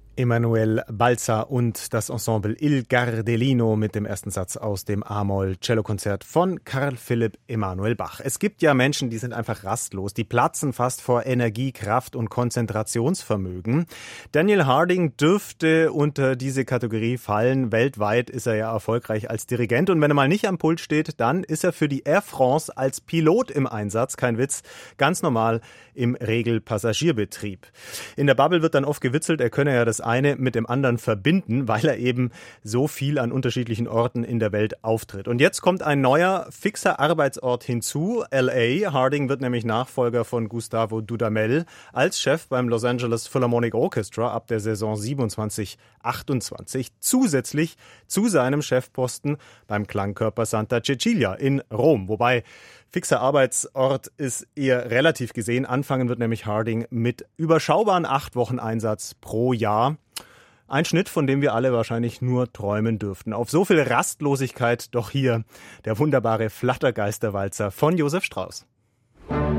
Emanuel Balza und das Ensemble Il Gardellino mit dem ersten Satz aus dem A-Moll-Cellokonzert von Carl Philipp Emanuel Bach. Es gibt ja Menschen, die sind einfach rastlos, die platzen fast vor Energie, Kraft und Konzentrationsvermögen. Daniel Harding dürfte unter diese Kategorie fallen. Weltweit ist er ja erfolgreich als Dirigent und wenn er mal nicht am Pult steht, dann ist er für die Air France als Pilot im Einsatz. Kein Witz, ganz normal im Regelpassagierbetrieb. In der Bubble wird dann oft gewitzelt, er könne ja das eine mit dem anderen verbinden, weil er eben so viel an unterschiedlichen Orten in der Welt auftritt. Und jetzt kommt ein neuer, fixer Arbeitsort hinzu, L.A. Harding wird nämlich Nachfolger von Gustavo Dudamel als Chef beim Los Angeles Philharmonic Orchestra ab der Saison 27/28, zusätzlich zu seinem Chefposten beim Klangkörper Santa Cecilia in Rom. Wobei fixer Arbeitsort ist eher relativ gesehen. Anfangen wird nämlich Harding mit überschaubaren 8 Wochen Einsatz pro Jahr. Ein Schnitt, von dem wir alle wahrscheinlich nur träumen dürften. Auf so viel Rastlosigkeit doch hier der wunderbare Flattergeisterwalzer von Josef Strauss.